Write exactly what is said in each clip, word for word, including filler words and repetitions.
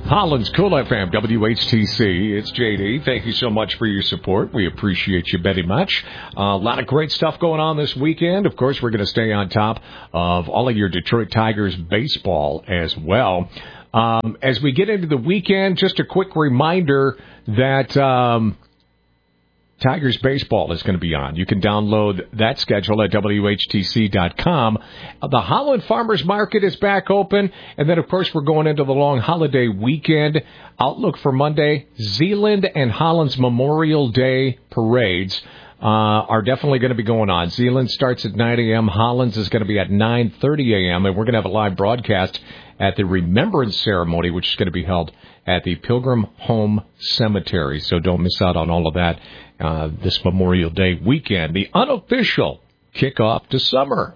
Holland's Cool F M, W H T C. It's J D. Thank you so much for your support. We appreciate you very much. Uh, a lot of great stuff going on this weekend. Of course, we're going to stay on top of all of your Detroit Tigers baseball as well. Um, as we get into the weekend, just a quick reminder that um, Tigers baseball is going to be on. You can download that schedule at W H T C dot com. The Holland Farmers Market is back open. And then, of course, we're going into the long holiday weekend. Outlook for Monday, Zeeland and Holland's Memorial Day parades uh, are definitely going to be going on. Zeeland starts at nine a.m. Holland's is going to be at nine thirty a.m. And we're going to have a live broadcast at the Remembrance Ceremony, which is going to be held at the Pilgrim Home Cemetery. So don't miss out on all of that uh, this Memorial Day weekend, the unofficial kickoff to summer.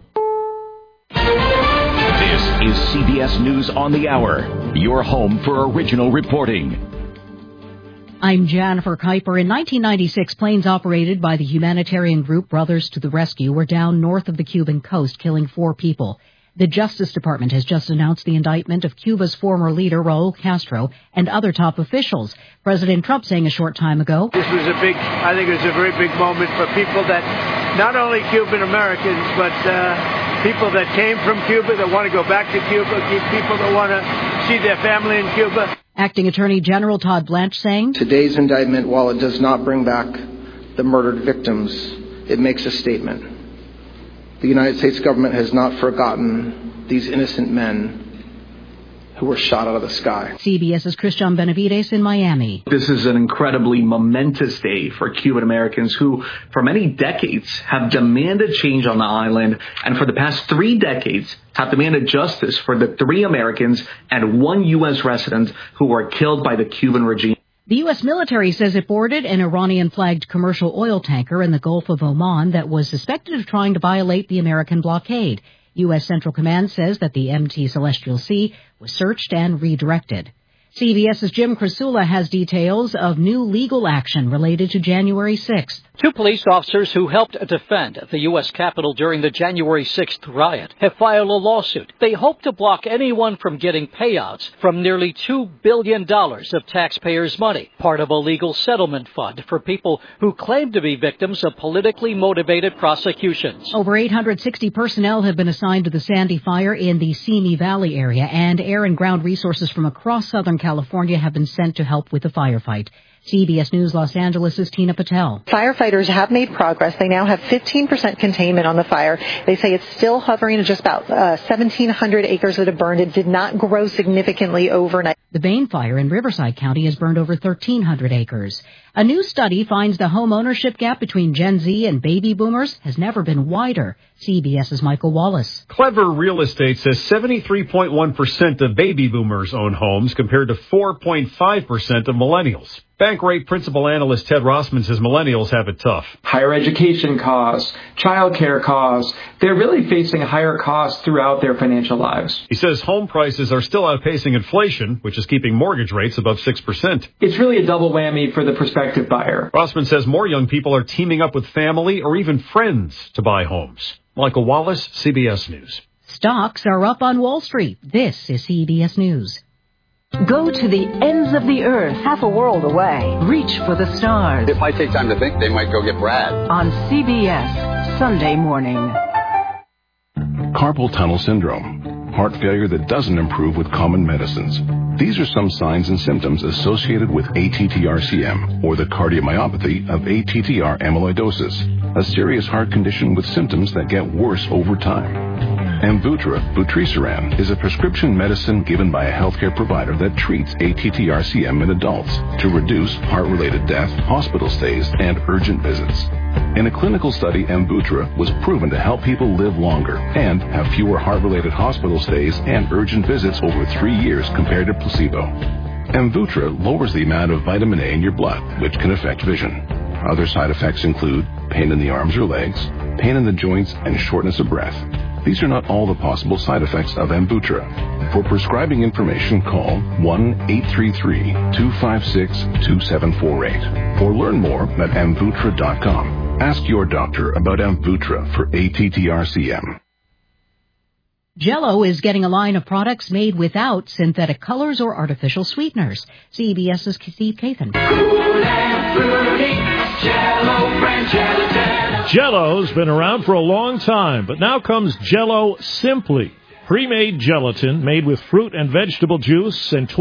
This is C B S News on the Hour, your home for original reporting. I'm Jennifer Kuiper. In nineteen ninety-six, planes operated by the humanitarian group Brothers to the Rescue were down north of the Cuban coast, killing four people. The Justice Department has just announced the indictment of Cuba's former leader, Raul Castro, and other top officials. President Trump saying a short time ago, this was a big, I think it was a very big moment for people that, not only Cuban Americans, but uh, people that came from Cuba, that want to go back to Cuba, people that want to see their family in Cuba. Acting Attorney General Todd Blanche saying, today's indictment, while it does not bring back the murdered victims, it makes a statement. The United States government has not forgotten these innocent men who were shot out of the sky. CBS's Christian Benavides in Miami. This is an incredibly momentous day for Cuban Americans who, for many decades, have demanded change on the island, and for the past three decades have demanded justice for the three Americans and one U S resident who were killed by the Cuban regime. The U S military says it boarded an Iranian-flagged commercial oil tanker in the Gulf of Oman that was suspected of trying to violate the American blockade. U S Central Command says that the M T Celestial Sea was searched and redirected. CBS's Jim Krasula has details of new legal action related to January sixth. Two police officers who helped defend the U S Capitol during the January sixth riot have filed a lawsuit. They hope to block anyone from getting payouts from nearly two billion dollars of taxpayers' money, part of a legal settlement fund for people who claim to be victims of politically motivated prosecutions. Over eight hundred sixty personnel have been assigned to the Sandy Fire in the Simi Valley area, and air and ground resources from across Southern California have been sent to help with the firefight. C B S News Los Angeles' Tina Patel. Firefighters have made progress. They now have fifteen percent containment on the fire. They say it's still hovering at just about uh, seventeen hundred acres that have burned. It did not grow significantly overnight. The Bain Fire in Riverside County has burned over thirteen hundred acres. A new study finds the home ownership gap between Gen Z and baby boomers has never been wider. CBS's Michael Wallace. Clever Real Estate says seventy-three point one percent of baby boomers own homes compared to four point five percent of millennials. Bankrate principal analyst Ted Rossman says millennials have it tough. Higher education costs, childcare costs, they're really facing higher costs throughout their financial lives. He says home prices are still outpacing inflation, which is keeping mortgage rates above six percent. It's really a double whammy for the prospective buyer. Rossman says more young people are teaming up with family or even friends to buy homes. Michael Wallace, C B S News. Stocks are up on Wall Street. This is C B S News. Go to the ends of the earth, half a world away. Reach for the stars. It might take time to think. They might go get Brad. On C B S, Sunday morning. Carpal tunnel syndrome. Heart failure that doesn't improve with common medicines. These are some signs and symptoms associated with A T T R C M, or the cardiomyopathy of A T T R amyloidosis, a serious heart condition with symptoms that get worse over time. Amvuttra, vutrisiran, is a prescription medicine given by a healthcare provider that treats A T T R C M in adults to reduce heart-related death, hospital stays, and urgent visits. In a clinical study, Amvuttra was proven to help people live longer and have fewer heart-related hospital stays and urgent visits over three years compared to placebo. Amvuttra lowers the amount of vitamin A in your blood, which can affect vision. Other side effects include pain in the arms or legs, pain in the joints, and shortness of breath. These are not all the possible side effects of Amvuttra. For prescribing information, call one eight three three, two five six, two seven four eight or learn more at amvuttra dot com. Ask your doctor about Amvuttra for A T T R C M. Jell-O is getting a line of products made without synthetic colors or artificial sweeteners. C B S's Steve Kathan. Jell-O's been around for a long time, but now comes Jell-O Simply. Pre-made gelatin made with fruit and vegetable juice and